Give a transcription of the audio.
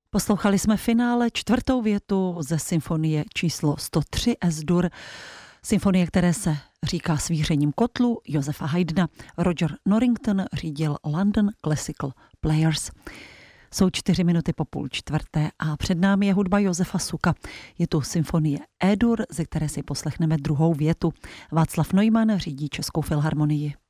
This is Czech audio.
Poslouchali jsme finále, čtvrtou větu ze symfonie číslo 103 Es-Dur, symfonie, které se říká Svířením kotlu, Josefa Haydna. Roger Norrington řídil London Classical Players. Jsou 4 minuty po 3:30 a před námi je hudba Josefa Suka. Je tu symfonie E-Dur, ze které si poslechneme druhou větu. Václav Neumann řídí Českou filharmonii.